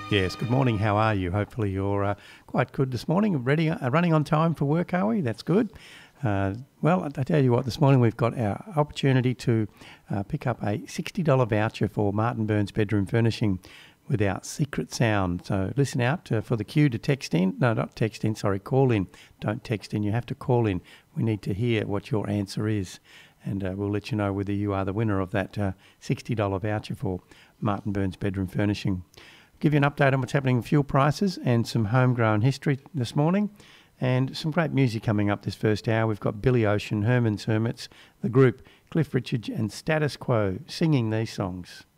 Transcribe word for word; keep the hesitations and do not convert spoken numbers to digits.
Yes, good morning. How are you? Hopefully you're uh, quite good this morning. Ready, uh, running on time for work, are we? That's good. Uh, well, I tell you what, this morning we've got our opportunity to uh, pick up a sixty dollars voucher for Martin Burns Bedroom Furnishing with our secret sound. So listen out uh, for the cue to text in. No, not text in, sorry, call in. Don't text in, you have to call in. We need to hear what your answer is. And uh, we'll let you know whether you are the winner of that uh, sixty dollars voucher for Martin Burns Bedroom Furnishing. Give you an update on what's happening in fuel prices and some homegrown history this morning, and some great music coming up this first hour. We've got Billy Ocean, Herman's Hermits, The Group, Cliff Richard and Status Quo singing these songs.